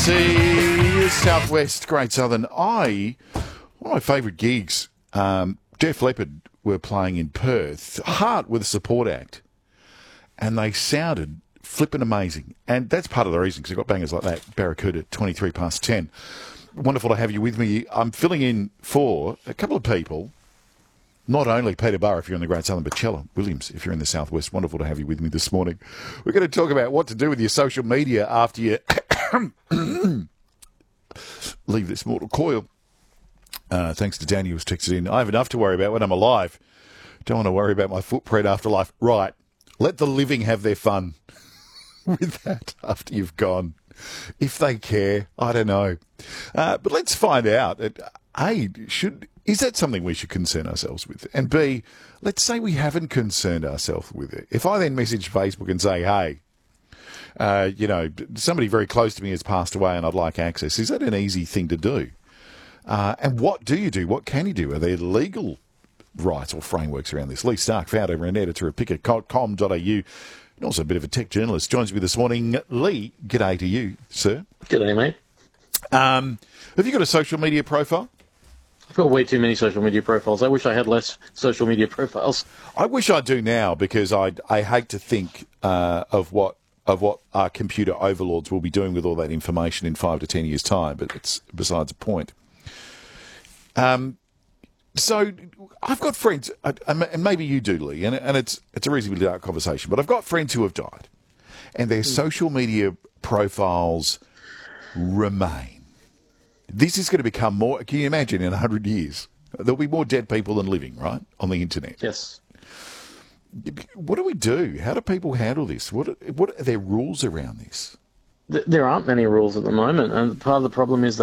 ABC Southwest Great Southern. One of my favourite gigs, Def Leppard were playing in Perth, Heart with a support act, and they sounded flippin' amazing. And that's part of the reason, because you've got bangers like that, Barracuda, 23 past 10. Wonderful to have you with me. I'm filling in for a couple of people, not only Peter Burr if you're in the Great Southern, but Chella Williams if you're in the Southwest. Wonderful to have you with me this morning. We're going to talk about what to do with your social media after you leave this mortal coil. Thanks to Danny who's texted in. I have enough to worry about when I'm alive. Don't want to worry about my footprint after life. Right. Let the living have their fun with that after you've gone. If they care, I don't know. But let's find out. A, is that something we should concern ourselves with? And B, let's say we haven't concerned ourselves with it. If I then message Facebook and say, hey, somebody very close to me has passed away and I'd like access, is that an easy thing to do? And what do you do? What can you do? Are there legal rights or frameworks around this? Lee Stark, founder and editor of picker.com.au, and also a bit of a tech journalist, joins me this morning. Lee, g'day to you, sir. G'day, mate. Have you got a social media profile? I've got way too many social media profiles. I wish I had less social media profiles. I wish I do now, because I hate to think of what our computer overlords will be doing with all that information in 5 to 10 years' time, but it's besides the point. So I've got friends, and maybe you do, Lee, and it's a reasonably dark conversation, but I've got friends who have died, and their social media profiles remain. This is going to become more, can you imagine, in 100 years, there'll be more dead people than living, right, on the internet? Yes. What do we do? How do people handle this? What are their rules around this? There aren't many rules at the moment, and part of the problem is